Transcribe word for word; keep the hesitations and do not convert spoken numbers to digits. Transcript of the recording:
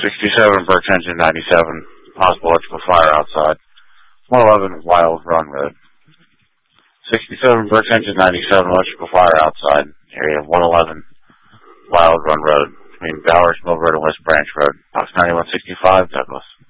sixty-seven, Burke's Engine ninety-seven, possible electrical fire outside. one eleven, Wild Run Road. sixty-seven, Burke's Engine ninety-seven, electrical fire outside. Area one eleven, Wild Run Road, between Bowers Mill Road and West Branch Road. Box ninety-one sixty-five, Douglas.